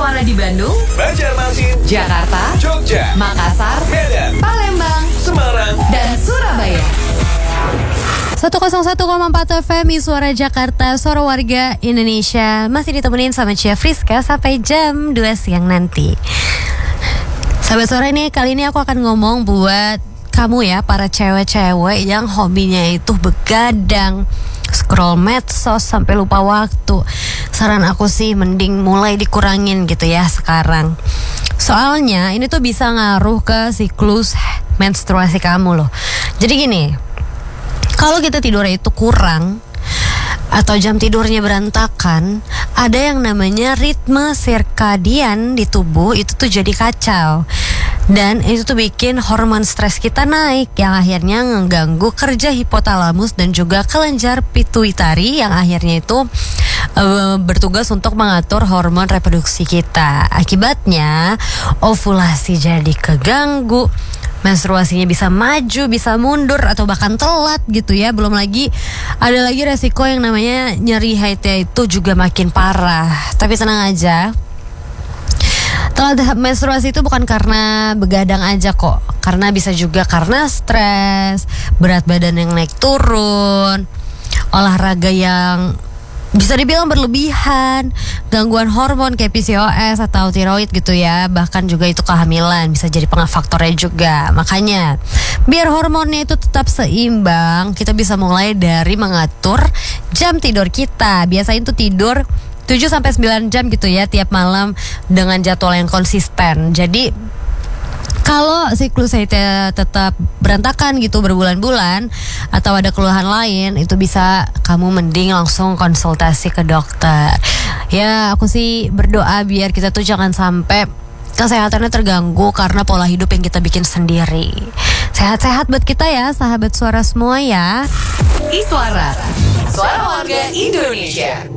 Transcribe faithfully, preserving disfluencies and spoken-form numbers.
Iswara di Bandung, Banjarmasin, Jakarta, Jogja, Makassar, Medan, Palembang, Semarang, dan Surabaya. seratus satu koma empat F M Iswara Jakarta, suara warga Indonesia. Masih ditemenin sama Cia Friska sampai jam dua siang nanti. Sahabat Suara, ini kali ini aku akan ngomong buat kamu ya, para cewek-cewek yang hobinya itu begadang, scroll medsos sampai lupa waktu. Saran aku sih mending mulai dikurangin gitu ya sekarang. Soalnya ini tuh bisa ngaruh ke siklus menstruasi kamu loh. Jadi gini, kalau kita tidurnya itu kurang atau jam tidurnya berantakan, ada yang namanya ritme sirkadian di tubuh itu tuh jadi kacau. Dan itu tuh bikin hormon stres kita naik, yang akhirnya mengganggu kerja hipotalamus dan juga kelenjar pituitari, yang akhirnya itu uh, bertugas untuk mengatur hormon reproduksi kita. Akibatnya ovulasi jadi keganggu, menstruasinya bisa maju, bisa mundur, atau bahkan telat gitu ya. Belum lagi ada lagi resiko yang namanya nyeri haidnya itu juga makin parah. Tapi tenang aja, telat menstruasi itu bukan karena begadang aja kok. Karena bisa juga karena stres, berat badan yang naik turun, olahraga yang bisa dibilang berlebihan, gangguan hormon kayak P C O S atau tiroid gitu ya. Bahkan juga itu kehamilan bisa jadi pengfaktornya juga. Makanya biar hormonnya itu tetap seimbang, kita bisa mulai dari mengatur jam tidur kita. Biasain tuh tidur tujuh sampai sembilan jam gitu ya tiap malam dengan jadwal yang konsisten. Jadi kalau siklus haidnya tetap berantakan gitu berbulan-bulan atau ada keluhan lain, itu bisa kamu mending langsung konsultasi ke dokter. Ya, aku sih berdoa biar kita tuh jangan sampai kesehatannya terganggu karena pola hidup yang kita bikin sendiri. Sehat-sehat buat kita ya, sahabat Suara semua ya. Iswara, suara warga Indonesia.